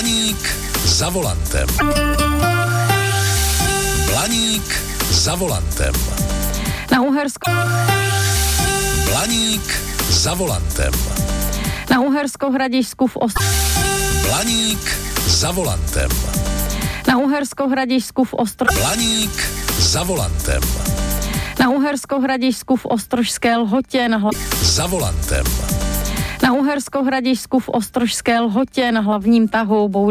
Blaník za volantem. Blaník za volantem. Na Uhersku. Blaník za volantem. Na Uhersko-Hradišťsku v Blaník za volantem. Na Uhersko-Hradišťsku v Blaník za volantem. Na Uhersko-Hradišťsku v Ostrožské Lhotě Za volantem. Na Uhersko-Hradišťsku v Ostrožské Lhotě na hlavním tahu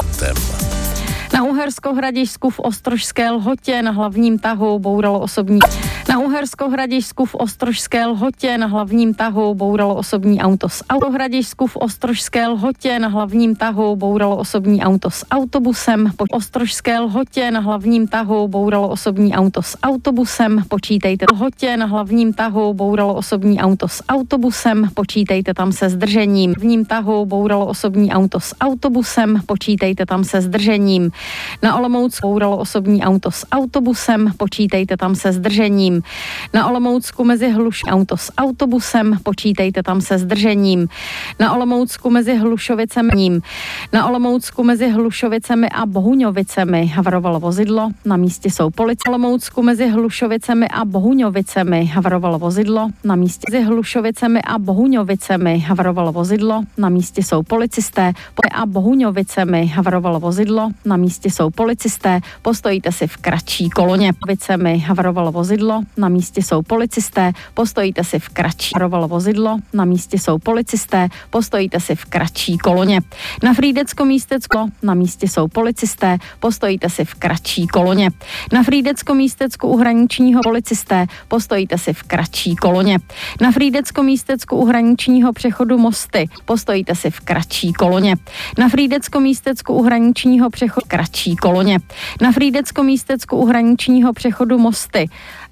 Na Uhersko-Hradišťsku v Ostrožské Lhotě na hlavním tahu bouralo osobní. Na Uhersko-Hradišťsku v Ostrožské Lhotě na hlavním tahu bouralo osobní auto s Hradišťsku v Ostrožské Lhotě na hlavním tahu bouralo osobní auto s autobusem. Po Ostrožské Lhotě na hlavním tahu bouralo osobní auto s autobusem. Počítejte Lhotě na hlavním tahu bouralo osobní auto s autobusem. Počítejte tam se zdržením. V ním tahu bouralo osobní auto s autobusem. Počítejte tam se zdržením. Na Olomoucku bouralo osobní auto s autobusem. Počítejte tam se zdržením. Na Olomoucku mezi auto s autobusem, počítejte tam se zdržením. Na Olomoucku mezi Hlušovicemi. Na Olomoucku mezi Hlušovicemi a Bohuňovicemi havarovalo vozidlo, na místě jsou policisté. Olomoucku mezi Hlušovicemi a Bohuňovicemi havarovalo vozidlo, na místě mezi Hlušovicemi a Bohuňovicemi havarovalo vozidlo, na místě jsou policisté. A Bohuňovicemi havarovalo vozidlo, na místě jsou policisté. Postojíte si v kratší koloně. Vicemi havarovalo vozidlo, na místě jsou policisté, postojíte si v kratší. Havarovalo vozidlo, na místě jsou policisté, postojíte si v kratší koloně. Na Frýdecko-Místecku, na místě jsou policisté, postojíte si v kratší koloně. Na Frýdecko-Místecku u hraničního policisté, postojíte si v kratší koloně. Na Frýdecko-Místecku u hraničního přechodu Mosty, postojíte si v kratší koloně. Na Frýdecko-Místecku u hraničního přechodu kratší koloně. Na Frýdecko-Místecku u hraničního přechodu Mosty.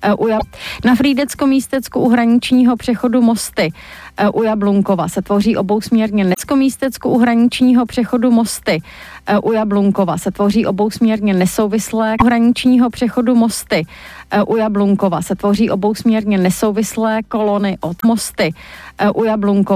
Na Frýdecko-Místecku u hraničního přechodu Mosty u Jablunkova se tvoří obousměrně Místecku u hraničního přechodu Mosty u Jablunkova se tvoří obousměrně nesouvislé hraničního přechodu Mosty u Jablunkova se tvoří obousměrně nesouvislé kolony od Mosty u Jablunkova